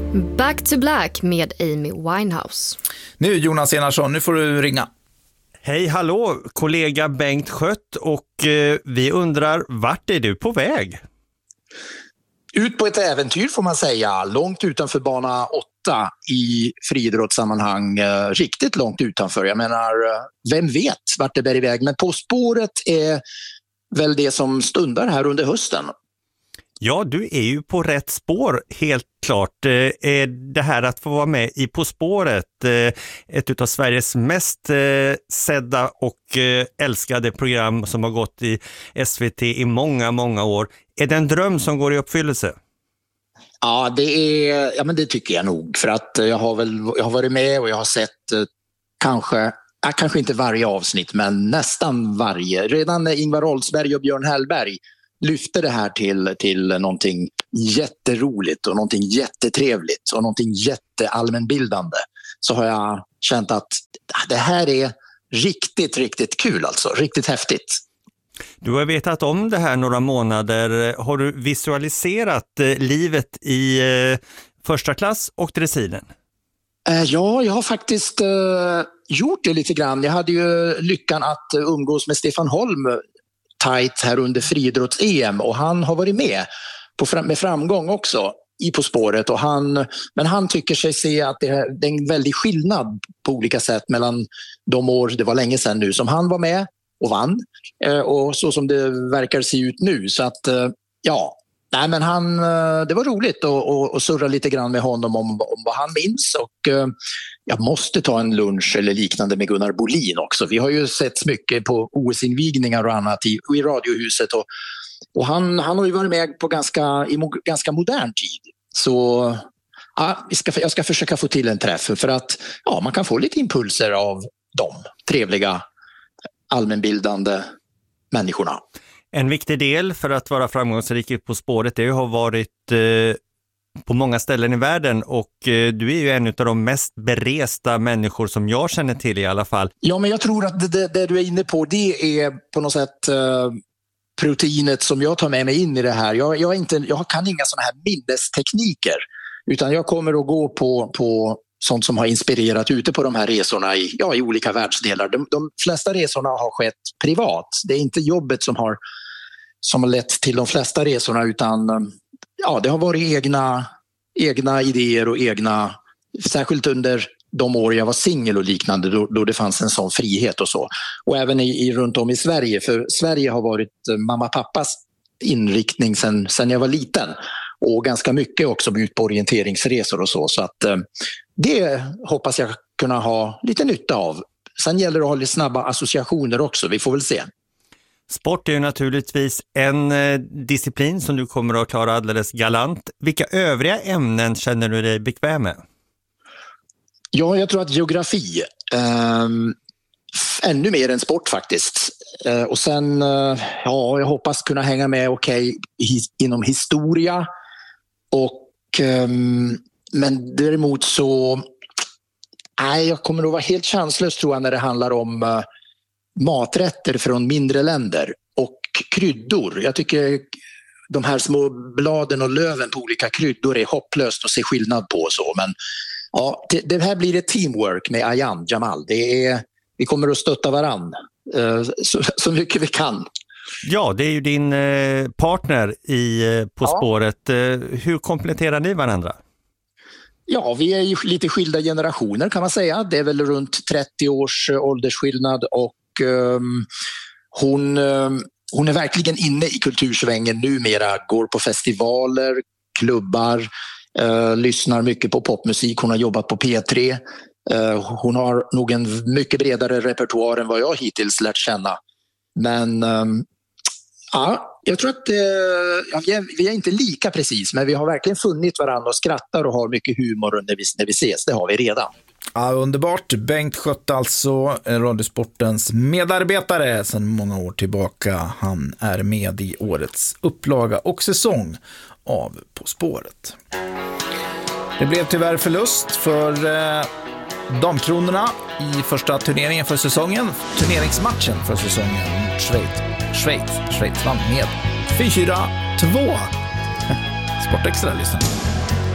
Back to Black med Amy Winehouse. Nu Jonas Enarsson, nu får du ringa. Hej, hallå, kollega Bengt Schött, och vi undrar, vart är du på väg? Ut på ett äventyr får man säga, långt utanför bana 8 i friidrottssammanhang, riktigt långt utanför. Jag menar, vem vet vart det bär iväg, men På spåret är väl det som stundar här under hösten. Ja, du är ju på rätt spår, helt klart. Det här att få vara med i På spåret, ett av Sveriges mest sedda och älskade program som har gått i SVT i många, många år. Är det en dröm som går i uppfyllelse? Ja, men det tycker jag nog. För att jag har varit med och jag har sett kanske inte varje avsnitt, men nästan varje. Redan när Ingvar Oldsberg och Björn Hellberg lyfte det här till någonting jätteroligt och någonting jättetrevligt och någonting jätteallmänbildande, så har jag känt att det här är riktigt, riktigt kul, alltså riktigt häftigt. Du har vetat om det här några månader. Har du visualiserat livet i första klass och dressiren? Ja, jag har faktiskt gjort det lite grann. Jag hade ju lyckan att umgås med Stefan Holm tajt här under friidrotts-EM, och han har varit med med framgång också i På spåret, men han tycker sig se att det är en väldig skillnad på olika sätt mellan de år, det var länge sedan nu, som han var med och vann, och så som det verkar se ut nu. Så att men det var roligt att surra lite grann med honom om vad han minns, och jag måste ta en lunch eller liknande med Gunnar Bolin också. Vi har ju sett mycket på OS-invigningar och annat i Radiohuset, och han har ju varit med på ganska modern tid. Så jag ska försöka få till en träff, för att man kan få lite impulser av de trevliga allmänbildande människorna. En viktig del för att vara framgångsrik På spåret, det har varit på många ställen i världen, och du är ju en av de mest beresta människor som jag känner till i alla fall. Ja, men jag tror att det du är inne på, det är på något sätt proteinet som jag tar med mig in i det här. Jag kan inga såna här minnestekniker, utan jag kommer att gå på sånt som har inspirerat ute på de här resorna i olika världsdelar. De flesta resorna har skett privat. Det är inte jobbet som har lett till de flesta resorna, utan det har varit egna idéer och särskilt under de år jag var singel och liknande, då det fanns en sån frihet och så. Och även runt om i Sverige, för Sverige har varit mamma och pappas inriktning sen jag var liten, och ganska mycket också ut på orienteringsresor och så att det hoppas jag kunna ha lite nytta av. Sen gäller det att ha lite snabba associationer också, vi får väl se. Sport är ju naturligtvis en disciplin som du kommer att klara alldeles galant. Vilka övriga ämnen känner du dig bekväm med? Ja, jag tror att geografi ännu mer än sport faktiskt. Och sen, jag hoppas kunna hänga med inom historia. Men däremot så jag kommer att vara helt chanslös, tror jag, när det handlar om maträtter från mindre länder och kryddor. Jag tycker de här små bladen och löven på olika kryddor är hopplöst att se skillnad på och så. Men det här blir ett teamwork med Ayan Jamal. Vi kommer att stötta varann så mycket vi kan. Ja, det är ju din partner i På spåret. Hur kompletterar ni varandra? Ja, vi är ju lite skilda generationer kan man säga. Det är väl runt 30 års åldersskillnad, och hon är verkligen inne i kultursvängen numera. Går på festivaler, klubbar, lyssnar mycket på popmusik. Hon har jobbat på P3. Hon har nog en mycket bredare repertoar än vad jag hittills lärt känna. Men jag tror att vi är inte lika precis, men vi har verkligen funnit varandra och skrattar och har mycket humor när vi ses. Det har vi redan. Ja, underbart. Bengt Schött, alltså Radiosportens medarbetare sedan många år tillbaka. Han är med i årets upplaga och säsong av På spåret. Det blev tyvärr förlust för damkronorna i första turneringen för säsongen. Turneringsmatchen för säsongen mot Schweiz vann med 4-2. Sportextra lyssnar.